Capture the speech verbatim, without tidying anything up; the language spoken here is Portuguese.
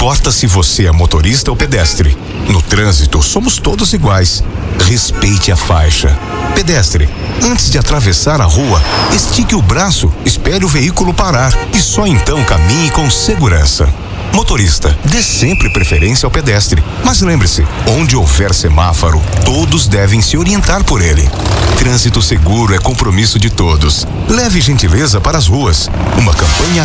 importa se você é motorista ou pedestre. No trânsito, somos todos iguais. Respeite a faixa. Pedestre, antes de atravessar a rua, estique o braço, espere o veículo parar e só então caminhe com segurança. Motorista, dê sempre preferência ao pedestre, mas lembre-se, onde houver semáforo, todos devem se orientar por ele. Trânsito seguro é compromisso de todos. Leve gentileza para as ruas. Uma campanha